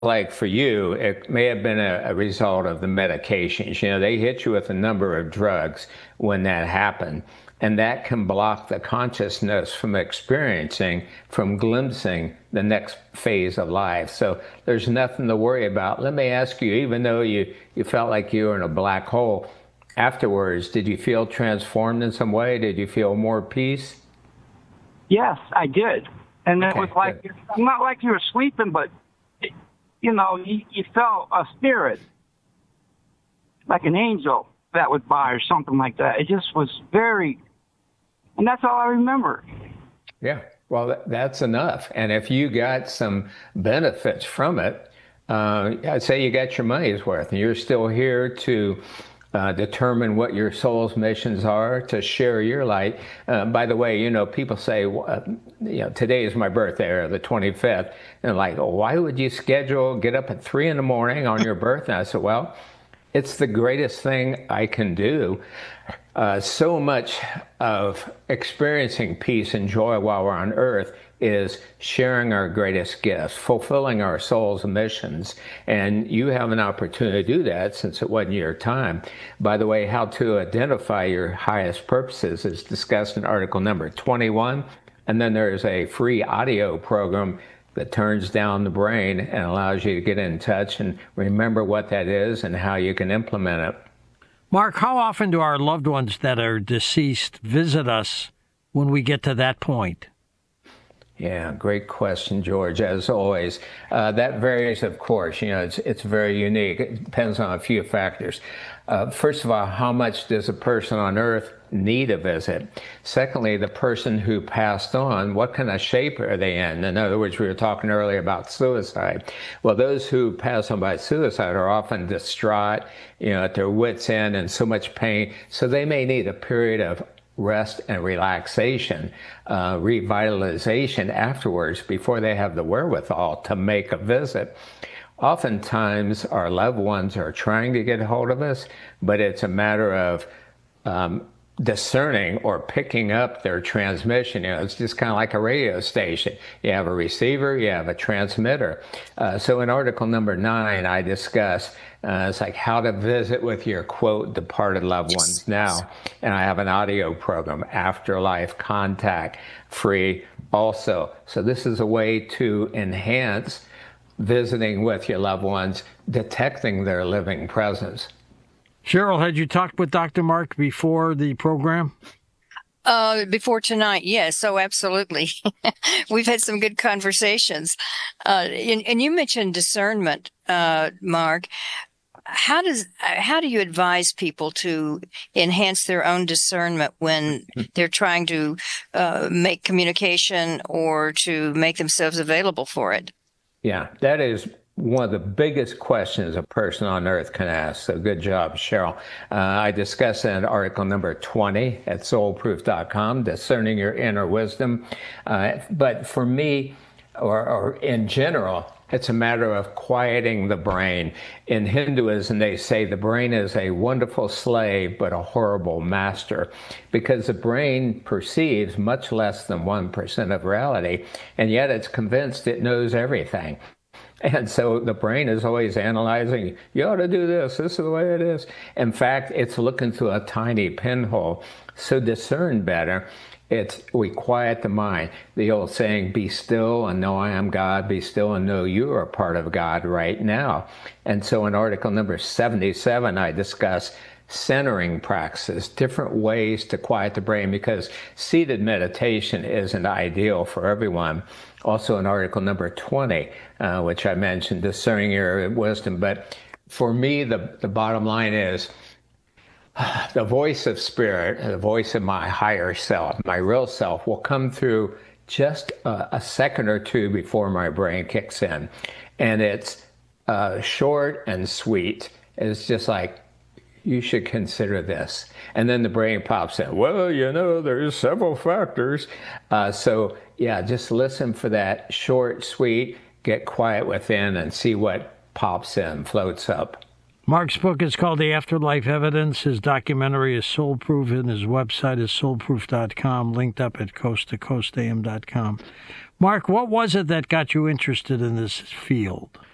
like for you, it may have been a result of the medications. They hit you with a number of drugs when that happened, and that can block the consciousness from experiencing, from glimpsing the next phase of life. So there's nothing to worry about. Let me ask you, even though you felt like you were in a black hole, afterwards, did you feel transformed in some way? Did you feel more peace? Yes, I did. And it was Okay, like, good. not like you were sleeping, but, you felt a spirit, like an angel that would by or something like that. It just was and that's all I remember. Yeah, well, that's enough. And if you got some benefits from it, I'd say you got your money's worth, and you're still here to determine what your soul's missions are, to share your light. By the way, people say, today is my birthday, or the 25th, and like, oh, why would you get up at 3 in the morning on your birthday? I said, well, it's the greatest thing I can do. So much of experiencing peace and joy while we're on earth is sharing our greatest gifts, fulfilling our soul's missions. And you have an opportunity to do that since it wasn't your time. By the way, how to identify your highest purposes is discussed in article number 21. And then there's a free audio program that turns down the brain and allows you to get in touch and remember what that is and how you can implement it. Mark, how often do our loved ones that are deceased visit us when we get to that point? Yeah, great question, George, as always. That varies, of course. It's very unique. It depends on a few factors. First of all, how much does a person on earth need a visit? Secondly, the person who passed on, what kind of shape are they in? In other words, we were talking earlier about suicide. Well, those who pass on by suicide are often distraught, at their wits' end and so much pain. So they may need a period of rest and relaxation, revitalization afterwards before they have the wherewithal to make a visit. Oftentimes, our loved ones are trying to get a hold of us, but it's a matter of discerning or picking up their transmission. It's just kind of like a radio station. You have a receiver, you have a transmitter. So in article number 9, I discuss it's like how to visit with your, quote, departed loved ones now. And I have an audio program, Afterlife Contact, free also. So this is a way to enhance visiting with your loved ones, detecting their living presence. Cheryl, had you talked with Dr. Mark before the program? Before tonight, yes. Oh, absolutely. We've had some good conversations. And you mentioned discernment, Mark. How do you advise people to enhance their own discernment when they're trying to make communication or to make themselves available for it? Yeah, that is one of the biggest questions a person on earth can ask. So good job, Cheryl. I discussed in article number 20 at soulproof.com, discerning your inner wisdom. But for me, or in general, it's a matter of quieting the brain. In Hinduism, they say the brain is a wonderful slave, but a horrible master, because the brain perceives much less than 1% of reality, and yet it's convinced it knows everything. And so the brain is always analyzing, you ought to do this, this is the way it is. In fact, it's looking through a tiny pinhole. So discern better. We quiet the mind. The old saying, be still and know I am God, be still and know you are a part of God right now. And so in article number 77, I discuss centering practices, different ways to quiet the brain, because seated meditation isn't ideal for everyone. Also in article number 20, which I mentioned, discerning your wisdom. But for me, the bottom line is the voice of spirit, the voice of my higher self, my real self, will come through just a second or two before my brain kicks in. And it's short and sweet. It's just like, you should consider this. And then the brain pops in. Well, there's several factors. So yeah, just listen for that short, sweet, get quiet within and see what pops in, floats up. Mark's book is called The Afterlife Evidence. His documentary is Soulproof, and his website is soulproof.com, linked up at coasttocoastam.com. Mark, what was it that got you interested in this field?